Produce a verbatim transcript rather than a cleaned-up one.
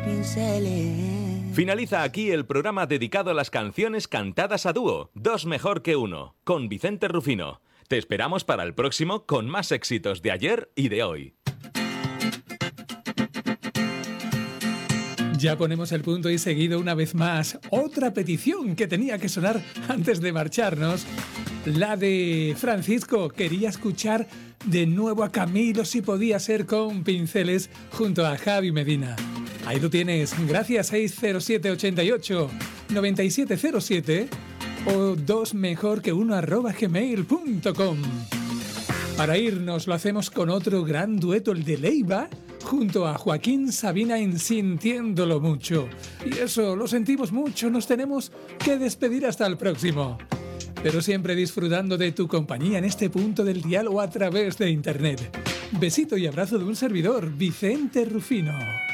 pinceles. Finaliza aquí el programa dedicado a las canciones cantadas a dúo, Dos mejor que uno, con Vicente Rufino. Te esperamos para el próximo con más éxitos de ayer y de hoy. Ya ponemos el punto y seguido una vez más. Otra petición que tenía que sonar antes de marcharnos. La de Francisco. Quería escuchar de nuevo a Camilo si podía ser con pinceles junto a Javi Medina. Ahí lo tienes. Gracias seis cero siete ochenta y ocho noventa y siete cero siete o dos mejor que uno arroba gmail punto com. Para irnos lo hacemos con otro gran dueto, el de Leiva, junto a Joaquín Sabina en Sintiéndolo Mucho. Y eso, lo sentimos mucho, nos tenemos que despedir hasta el próximo. Pero siempre disfrutando de tu compañía en este punto del dial o a través de internet. Besito y abrazo de un servidor, Vicente Rufino.